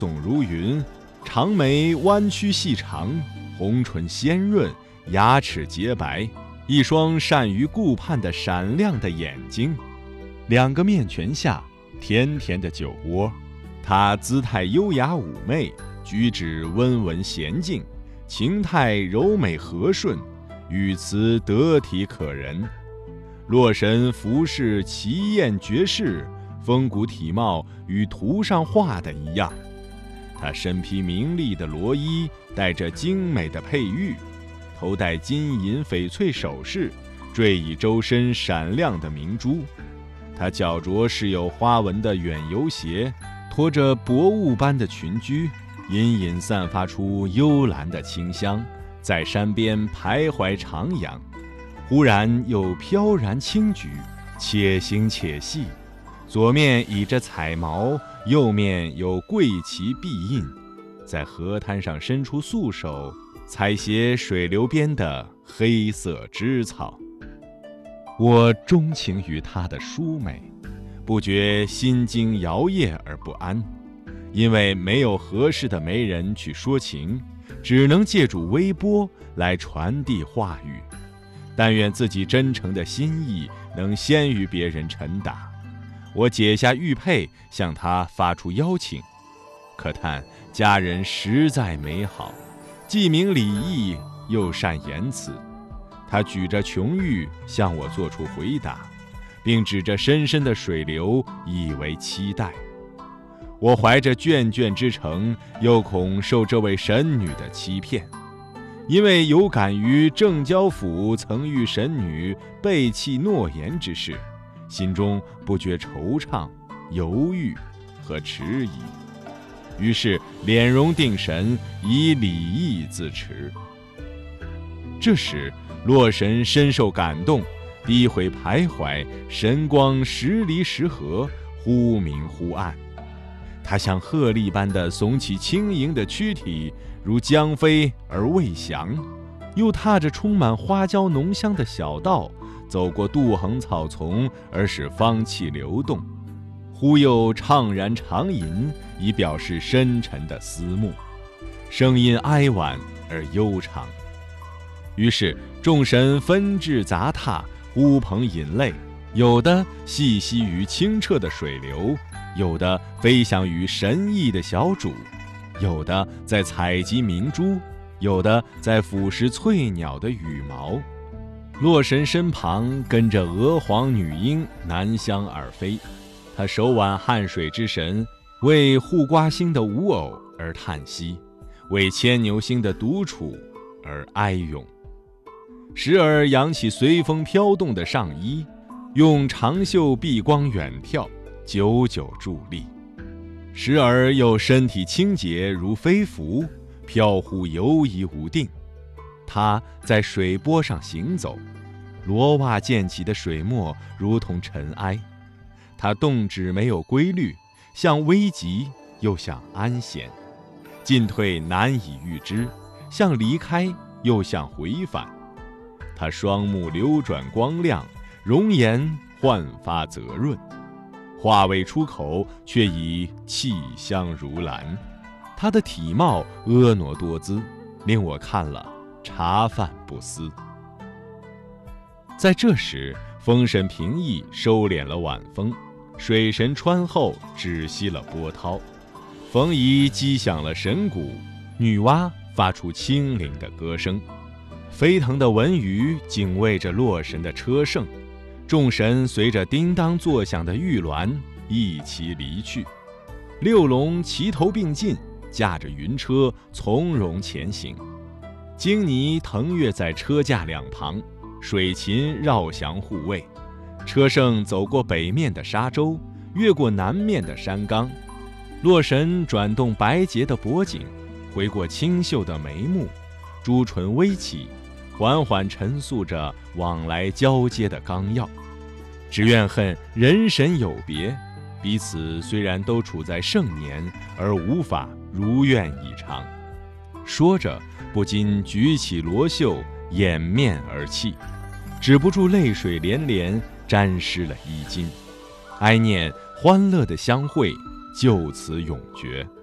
耸如云，长眉弯曲细长，红唇鲜润，牙齿洁白，一双善于顾盼的闪亮的眼睛，两个面拳下甜甜的酒窝。她姿态优雅妩媚，举止温文娴静，情态柔美和顺，语词得体可人。洛神服饰奇艳绝世，风骨体貌与图上画的一样。他身披明丽的罗衣，带着精美的佩玉，头戴金银翡翠首饰，缀以周身闪亮的明珠。他脚着饰有花纹的远游鞋，拖着薄雾般的裙裾，隐隐散发出幽兰的清香，在山边徘徊徜徉，忽然又飘然轻举，且行且细。左面倚着彩毛，右面有桂旗碧印，在河滩上伸出素手，采撷水流边的黑色枝草。我钟情于她的疏美，不觉心惊摇曳而不安，因为没有合适的媒人去说情，只能借助微波来传递话语。但愿自己真诚的心意能先于别人陈达。我解下玉佩，向他发出邀请，可叹佳人实在美好，既明礼义又善言辞。他举着琼玉向我做出回答，并指着深深的水流以为期待。我怀着眷眷之诚，又恐受这位神女的欺骗，因为有感于郑交府曾遇神女背弃诺言之事，心中不觉惆怅、犹豫和迟疑，于是敛容定神，以礼义自持。这时洛神深受感动，低回徘徊，神光时离时合，忽明忽暗。他像鹤唳般的耸起轻盈的躯体，如将飞而未降，又踏着充满花椒浓香的小道，走过杜衡草丛，而使芳气流动，忽又怅然长吟，以表示深沉的思慕，声音哀婉而悠长。于是众神纷至杂沓，呼朋引类，有的细息于清澈的水流，有的飞翔于神异的小主，有的在采集明珠，有的在腐蚀翠鸟的羽毛。洛神身旁跟着娥皇女鹰南乡而飞，他手挽汉水之神，为护瓜星的舞偶而叹息，为牵牛星的独处而哀咏。时而扬起随风飘动的上衣，用长袖避光远眺，久久伫立；时而又身体清洁如飞浮，飘忽游移无定。他在水波上行走，罗袜溅起的水墨如同尘埃。他动止没有规律，像危急又像安闲，进退难以预知，像离开又像回返。他双目流转光亮，容颜焕发泽润，话未出口，却已气香如兰。他的体貌婀娜多姿，令我看了茶饭不思。在这时，风神平易，收敛了晚风，水神川后，止息了波涛。冯夷击响了神鼓，女娲发出清灵的歌声。飞腾的文鱼警卫着洛神的车胜，众神随着叮当作响的玉鸾一齐离去。六龙齐头并进，驾着云车从容前行。荆泥腾跃在车架两旁，水禽绕翔护卫。车胜走过北面的沙洲，越过南面的山冈。洛神转动白洁的脖颈，回过清秀的眉目，朱唇微起，缓缓陈述着往来交接的纲要。只怨恨人神有别，彼此虽然都处在盛年，而无法如愿以偿。说着，不禁举起罗袖，掩面而泣，止不住泪水连连，沾湿了衣襟，哀念欢乐的相会就此永绝。